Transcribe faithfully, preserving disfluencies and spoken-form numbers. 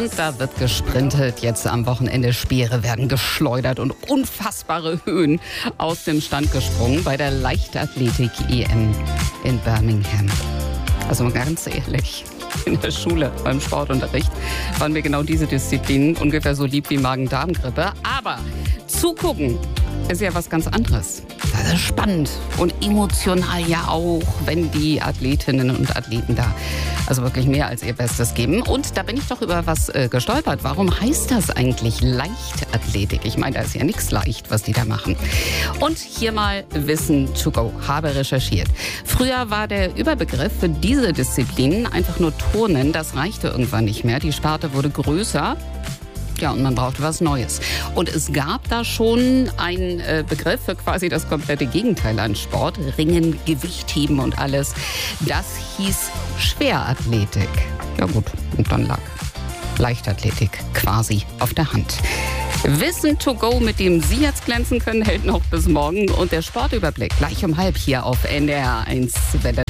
Und da wird gesprintet. Jetzt am Wochenende Speere werden geschleudert und unfassbare Höhen aus dem Stand gesprungen bei der Leichtathletik-E M in Birmingham. Also mal ganz ehrlich, in der Schule beim Sportunterricht waren mir genau diese Disziplinen ungefähr so lieb wie Magen-Darm-Grippe. Aber zugucken ist ja was ganz anderes. Das ist spannend und emotional ja auch, wenn die Athletinnen und Athleten da also wirklich mehr als ihr Bestes geben. Und da bin ich doch über was äh, gestolpert. Warum heißt das eigentlich Leichtathletik? Ich meine, da ist ja nichts leicht, was die da machen. Und hier mal Wissen to go. Habe recherchiert. Früher war der Überbegriff für diese Disziplinen einfach nur Turnen. Das reichte irgendwann nicht mehr. Die Sparte wurde größer. Ja, und man brauchte was Neues. Und es gab da schon einen äh, Begriff für quasi das komplette Gegenteil an Sport. Ringen, Gewichtheben und alles. Das hieß Schwerathletik. Ja gut, und dann lag Leichtathletik quasi auf der Hand. Wissen to go, mit dem Sie jetzt glänzen können, hält noch bis morgen. Und der Sportüberblick gleich um halb hier auf N D R eins.